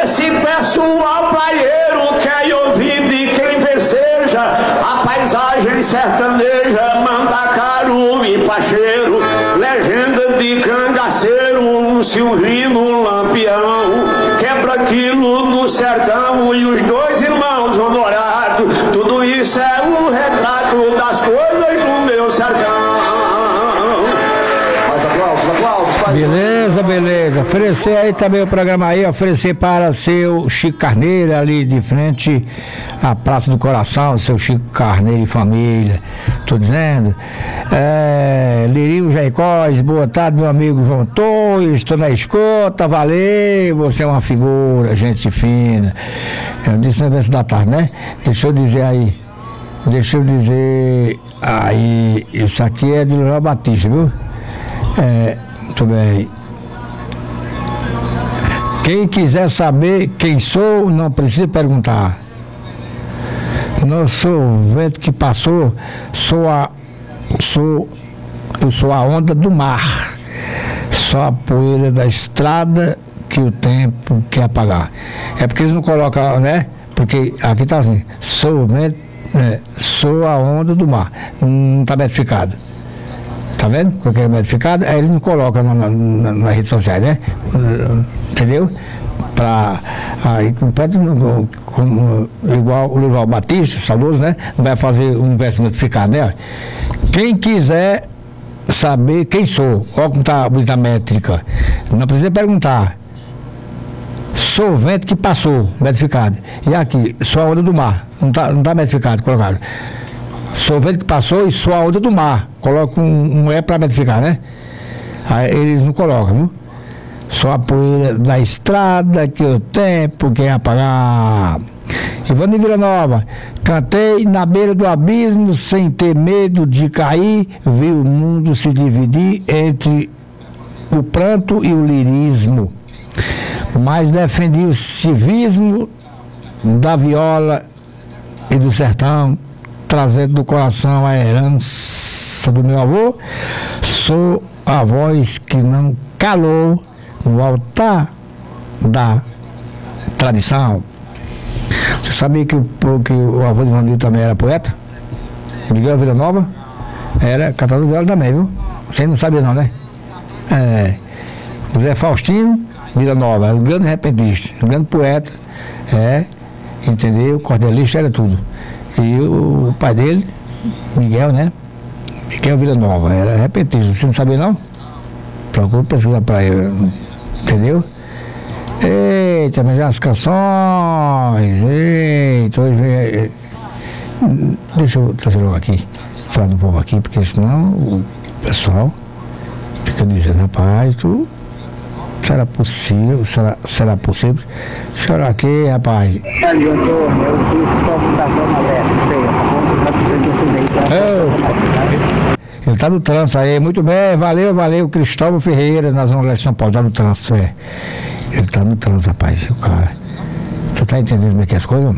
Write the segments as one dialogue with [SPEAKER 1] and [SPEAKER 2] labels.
[SPEAKER 1] esse pessoal praieiro quer ouvir de quem festeja a paisagem sertaneja, Mandacaru e Pacheiro, legenda de cangaceiro, um silvino lampião, quebra aquilo no sertão e os dois irmãos honorados, tudo isso é um retrato das coisas do meu sertão.
[SPEAKER 2] Beleza. Oferecer aí também o programa aí, oferecer para seu Chico Carneiro, ali de frente à Praça do Coração, seu Chico Carneiro e família, tô dizendo. Lirinho Jaicós, boa tarde, meu amigo João Torres, estou na escuta, valeu, você é uma figura, gente fina. Eu disse no evento da tarde, né? Deixa eu dizer aí, isso aqui é de João Batista, viu? Muito bem. Quem quiser saber quem sou, não precisa perguntar. Não sou o vento que passou, eu sou a onda do mar. Sou a poeira da estrada que o tempo quer apagar. É porque eles não colocam, né? Porque aqui está assim, sou o vento, sou a onda do mar. Não está metificado. Tá vendo? Porque é modificado, aí eles não colocam nas redes sociais, né? Entendeu? Aí completo, igual o Lival Batista, saudoso, né? Vai fazer um verso modificado, né? Quem quiser saber quem sou, olha como tá bonita a métrica, não precisa perguntar. Sou o vento que passou, modificado. E aqui, sou a onda do mar, não tá modificado, colocaram. Sou o vento que passou e sou a onda do mar. Coloca um E para metificar, né? Aí eles não colocam, viu? Sou a poeira da estrada que o tempo quer apagar. Ivone Vila Nova, cantei na beira do abismo sem ter medo de cair, vi o mundo se dividir entre o pranto e o lirismo, mas defendi o civismo da viola e do sertão, trazendo do coração a herança do meu avô. Sou a voz que não calou no altar da tradição. Você sabia que o avô de Vandil também era poeta? Miguel Vila Nova era cantador de viola também, viu? Você não sabia não, né? José Faustino Vila Nova era um grande repentista, um grande poeta, entendeu? Cordelista, era tudo. E o pai dele, Miguel, né? Miguel Vila Nova, era repentista. Você não sabia não? Procura pesquisar para ele, entendeu? Eita, mas já as canções, eita, hoje deixa eu trazer logo aqui, falar do povo aqui, porque senão o pessoal fica dizendo, rapaz, será possível chorar aqui, rapaz?
[SPEAKER 3] Eu fiz como da Zona Leste,
[SPEAKER 2] ele tá no trânsito aí, muito bem, valeu, Cristóvão Ferreira, na Zona Leste de São Paulo, tá no trânsito, ele tá no trânsito, rapaz, o cara. Tu tá entendendo como é que é as coisas?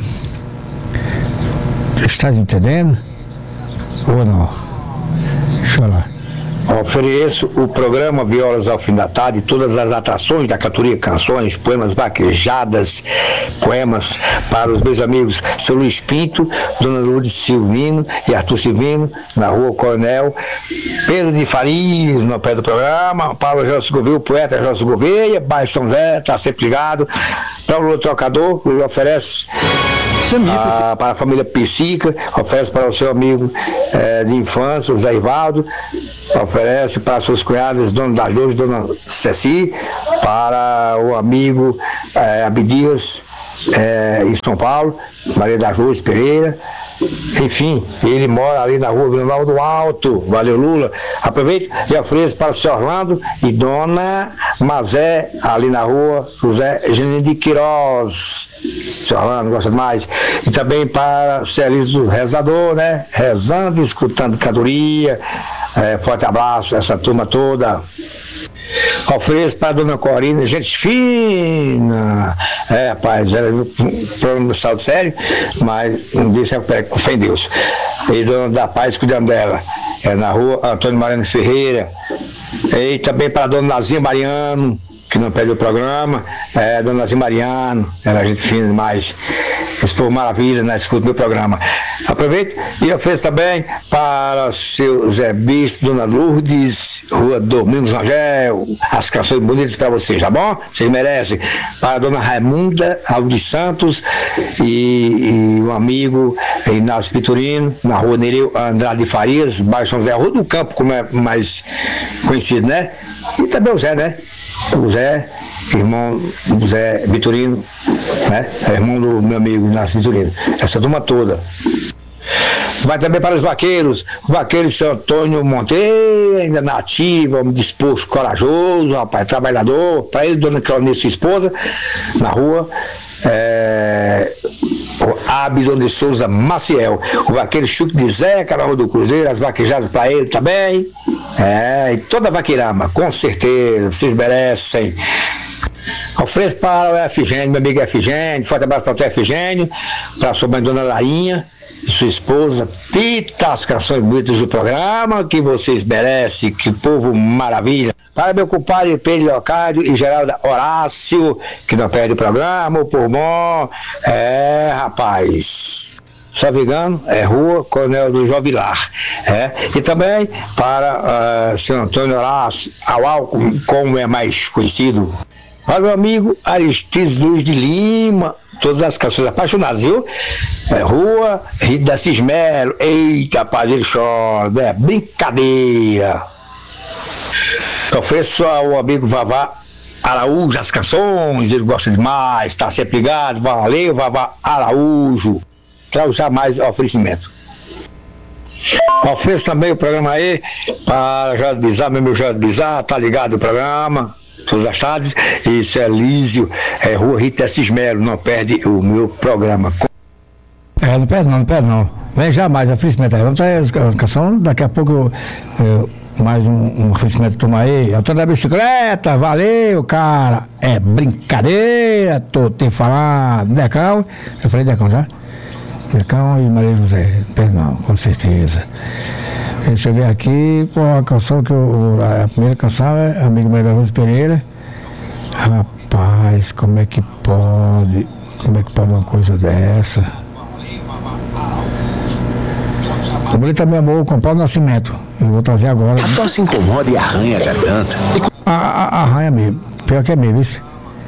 [SPEAKER 2] Estás entendendo? Ou não? Deixa eu lá.
[SPEAKER 1] Ofereço o programa Violas ao Fim da Tarde, todas as atrações da cantoria, canções, poemas vaquejadas, poemas para os meus amigos seu Luiz Pinto, Dona Lourdes Silvino e Arthur Silvino, na Rua Coronel Pedro de Farias, no pé do programa, para o Jorge Gouveia, o poeta Jorge Gouveia, bairro São Zé, está sempre ligado. Para o Trocador, ele oferece para a família Psica, oferece para o seu amigo de infância, o Zé Ivaldo, oferece para suas cunhadas, Dona das Luzes, Dona Ceci, para o amigo Abdias, em São Paulo, Maria das Luzes Pereira. Enfim, ele mora ali na Rua Vila Nova do Alto. Valeu, Lula. Aproveite e ofereço para o seu Orlando e Dona Mazé, ali na Rua José Genino de Queiroz. Seu Orlando gosta demais. E também para o Celício Rezador, né? Rezando, escutando cantoria. Forte abraço a essa turma toda. Ofereço para a Dona Corina, gente fina. Rapaz, era um problema de saúde sério, mas um dia se recupera com fé em Deus. E Dona da Paz cuidando dela. Na Rua Antônio Mariano Ferreira. E também para a Dona Nazinha Mariano, que não perde o programa, Dona Zimariano, ela é gente fina demais. Esse povo maravilha, né? Escuta o meu programa. Aproveito e ofereço também para o seu Zé Bispo, Dona Lourdes, Rua Domingos Angel, as canções bonitas para vocês, tá bom? Vocês merecem. Para a Dona Raimunda Alves Santos e um amigo Inácio Vitorino, na Rua Nereu Andrade de Farias, bairro São José, Rua do Campo, como é mais conhecido, né? E também o Zé, né? O Zé, irmão do Zé Vitorino, né? É irmão do meu amigo Inácio Vitorino. Essa turma toda. Vai também para os vaqueiros, o vaqueiro São Antônio Monteiro, ainda nativo, homem disposto, corajoso, rapaz, trabalhador. Para ele, Dona Cleonir, sua esposa, na rua. O Abdon de Souza Maciel, o vaqueiro Chuque de Zeca, na Rua do Cruzeiro, as vaquejadas para ele também. E toda a vaqueirama, com certeza, vocês merecem. Ofereço para o Efigênio, meu amigo Efigênio, forte abraço para o Efigênio, para a sua mãe Dona Lainha e sua esposa, Tita, as canções bonitas do programa que vocês merecem, que povo maravilha. Para meu compadre Pedro Leocádio e Geraldo Horácio, que não perde o programa, o pulmão, rapaz. Savigano, Rua Coronel do Jovilar. E também para São Antônio Horácio, Aual, como é mais conhecido. Para o meu amigo Aristides Luiz de Lima, todas as canções apaixonadas, viu? Rua Rita Cismelo, eita, rapaz, ele chora, brincadeira. Ofereço ao amigo Vavá Araújo as canções, ele gosta demais, está sempre ligado, valeu, Vavá Araújo. Trago jamais oferecimento. Ofereço também o programa aí para Jorge Bizarro, meu amigo Jorge Bizarro, tá ligado o programa, todas as tardes. Isso é Lísio, Rua Rita Cismelo, não perde o meu programa.
[SPEAKER 2] Não perde não. Vem jamais oferecimento aí. Vamos trazer a canção, daqui a pouco mais um oferecimento turma aí. Eu tô na bicicleta, valeu, cara. É brincadeira, tô te falando. Decão, eu falei Decão já? Decão e Maria José, perdão, com certeza. Deixa eu ver aqui, a canção a primeira canção é Amigo Maria Rosa Pereira. Rapaz, como é que pode uma coisa dessa? O Bonito também amou com Paulo Nascimento. Eu vou trazer agora.
[SPEAKER 4] A tosse incomoda e arranha a garganta.
[SPEAKER 2] Arranha mesmo. Pior que é mesmo, isso.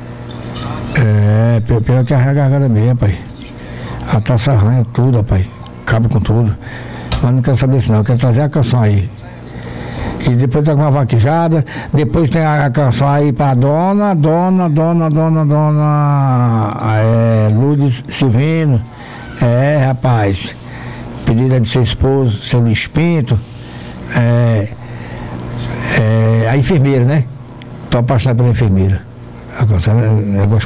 [SPEAKER 2] Pior que arranha a garganta mesmo, pai. A tosse arranha tudo, pai. Acaba com tudo. Mas não quero saber disso não. Eu quero trazer a canção aí. E depois tem uma vaquejada. Depois tem a canção aí pra dona Lourdes Silvino. Rapaz. Pedida de seu esposo, seu Luiz Pinto. A enfermeira, né? Tô apaixonado pela enfermeira. Eu gosto